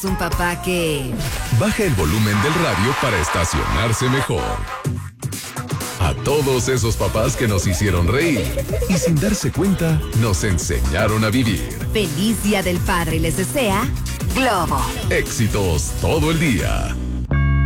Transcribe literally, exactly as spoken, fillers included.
es un papá que... baja el volumen del radio para estacionarse mejor. A todos esos papás que nos hicieron reír y sin darse cuenta nos enseñaron a vivir. Feliz Día del Padre les desea Globo. Éxitos todo el día.